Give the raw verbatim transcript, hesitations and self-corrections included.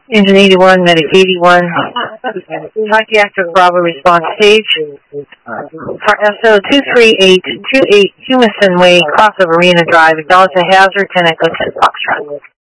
Engine eighty-one, Medic eighty-one, Psychiatric Bravo response stage, S O two three eight two eight Humiston Way, Cross of Arena Drive, acknowledge the hazard, ten Echo ten Foxtrot.